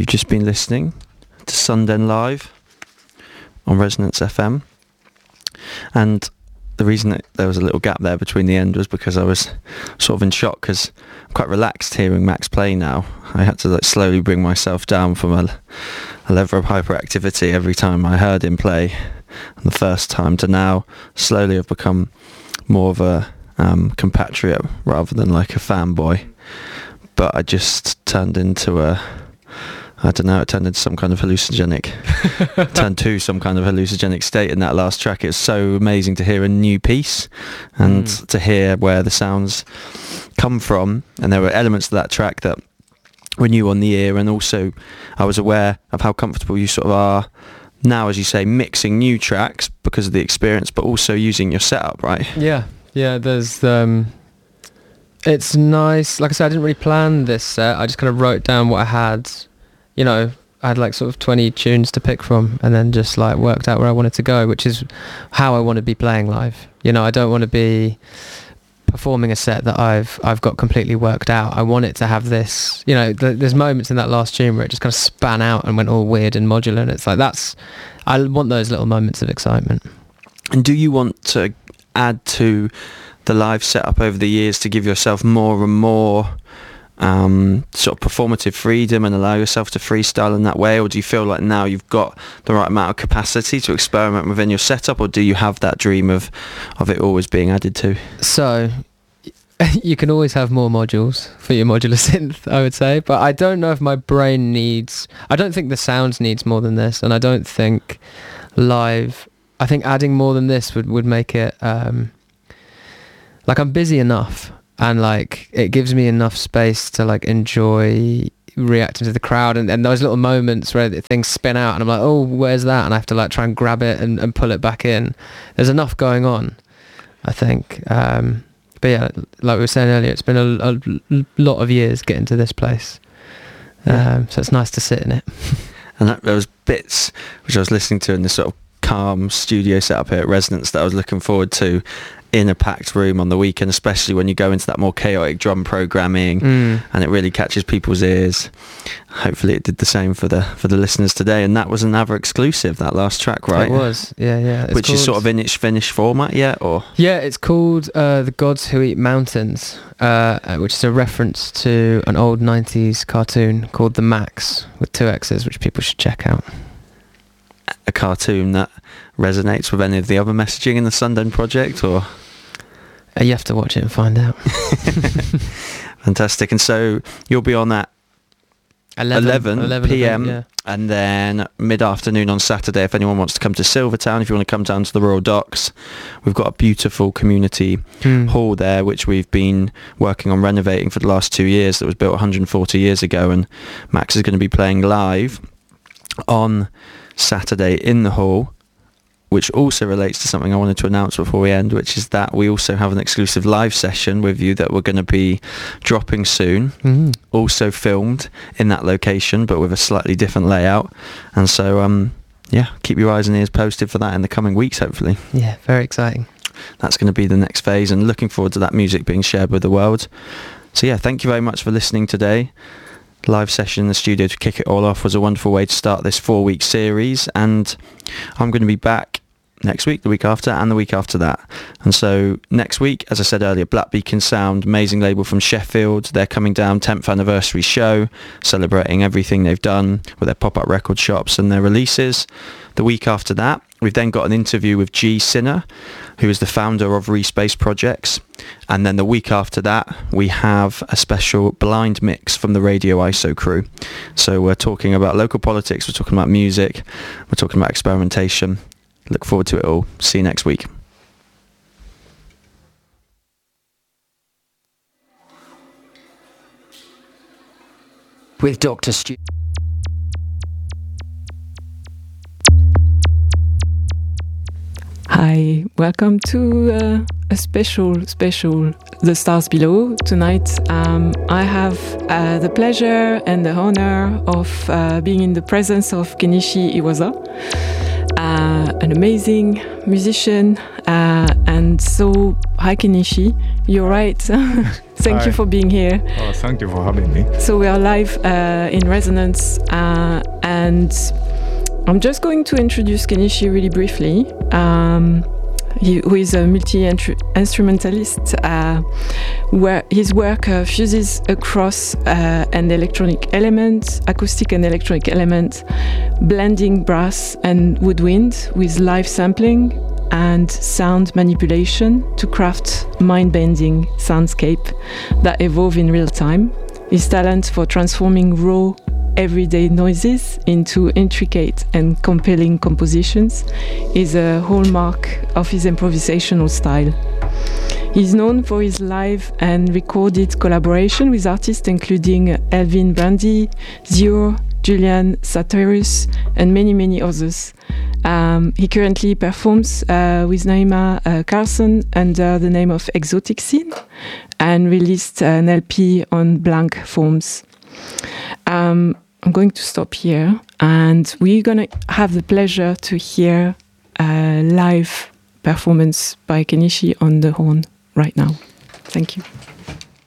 just been listening to Sunden Live on Resonance FM. And the reason that there was a little gap there between the end was because I was sort of in shock, because I'm quite relaxed hearing Max play now. I had to slowly bring myself down from a level of hyperactivity every time I heard him play. And the first time to now slowly I've become more of a compatriot rather than like a fanboy. But I just turned into it turned into some kind of hallucinogenic, turned to some kind of hallucinogenic state in that last track. It was so amazing to hear a new piece and to hear where the sounds come from. And there were elements of that track that were new on the ear, and also I was aware of how comfortable you sort of are now, as you say, mixing new tracks because of the experience, but also using your setup, right? Yeah, there's... it's nice. Like I said, I didn't really plan this set. I just kind of wrote down what I had. You know, I had like sort of 20 tunes to pick from, and then just like worked out where I wanted to go, which is how I want to be playing live. You know, I don't want to be performing a set that I've got completely worked out. I want it to have this, you know, there's moments in that last tune where it just kind of span out and went all weird and modular, and it's like I want those little moments of excitement. And do you want to add to the live setup over the years to give yourself more and more sort of performative freedom and allow yourself to freestyle in that way, or do you feel like now you've got the right amount of capacity to experiment within your setup, or do you have that dream of it always being added to? So you can always have more modules for your modular synth, I would say, but I don't know if my brain I don't think the sounds needs more than this, and I don't think live, I think adding more than this would make it like I'm busy enough. And like it gives me enough space to like enjoy reacting to the crowd, and those little moments where things spin out and I'm like, oh, where's that? And I have to like try and grab it and pull it back in. There's enough going on, I think. But yeah, like we were saying earlier, it's been a lot of years getting to this place. So it's nice to sit in it. And there was bits which I was listening to in this sort of calm studio setup here at Resonance that I was looking forward to in a packed room on the weekend, especially when you go into that more chaotic drum programming and it really catches people's ears. Hopefully it did the same for the listeners today, and that was another exclusive, that last track, right? It was, yeah. Which is sort of in its finished format yet, or? Yeah, it's called The Gods Who Eat Mountains, which is a reference to an old 90s cartoon called The Max with 2 X's, which people should check out. A cartoon that resonates with any of the other messaging in the Sunden project, or? You have to watch it and find out. Fantastic. And so you'll be on that 11 p.m. yeah. And then mid-afternoon on Saturday, if anyone wants to come to Silvertown, if you want to come down to the Royal Docks, we've got a beautiful community hall there, which we've been working on renovating for the last 2 years, that was built 140 years ago, and Max is going to be playing live on Saturday in the hall, which also relates to something I wanted to announce before we end, which is that we also have an exclusive live session with you that we're going to be dropping soon, also filmed in that location, but with a slightly different layout. And so, keep your eyes and ears posted for that in the coming weeks, hopefully. Yeah, very exciting. That's going to be the next phase, and looking forward to that music being shared with the world. So yeah, thank you very much for listening today. Live session in the studio to kick it all off was a wonderful way to start this 4-week series, and I'm going to be back next week, the week after, and the week after that. And so next week, as I said earlier, Black Beacon Sound, amazing label from Sheffield. They're coming down, 10th anniversary show, celebrating everything they've done with their pop-up record shops and their releases. The week after that, we've then got an interview with G. Sinner, who is the founder of Respace Projects. And then the week after that, we have a special blind mix from the Radio ISO crew. So we're talking about local politics, we're talking about music, we're talking about experimentation. Look forward to it all. See you next week. With Dr. Stu. Hi, welcome to a special The Stars Below. Tonight I have the pleasure and the honor of being in the presence of Kenichi Iwaza, an amazing musician and And so, hi Kenichi, you're right. Thank you Hi. for being here. Oh, thank you for having me. So we are live in Resonance, and I'm just going to introduce Kenichi really briefly, who is a multi-instrumentalist, where his work fuses across an electronic element, acoustic and electronic element, blending brass and woodwind with live sampling and sound manipulation to craft mind-bending soundscape that evolve in real time. His talent for transforming raw, everyday noises into intricate and compelling compositions is a hallmark of his improvisational style. He's known for his live and recorded collaboration with artists including Elvin Brandy, Zio, Julian Sartorius, and many, many others. He currently performs with Naima Carlson under the name of Exotic Scene and released an LP on Blank Forms. I'm going to stop here, and we're going to have the pleasure to hear a live performance by Kenichi on the horn right now. Thank you.